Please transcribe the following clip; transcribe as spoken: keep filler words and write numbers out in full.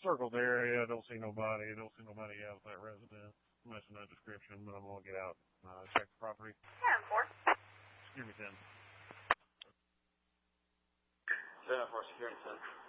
circled the area. I don't see nobody. I don't see nobody else at that residence. Matching that description, but I'm gonna get out, uh, check the property. ten four. Give me ten. seven four, security ten.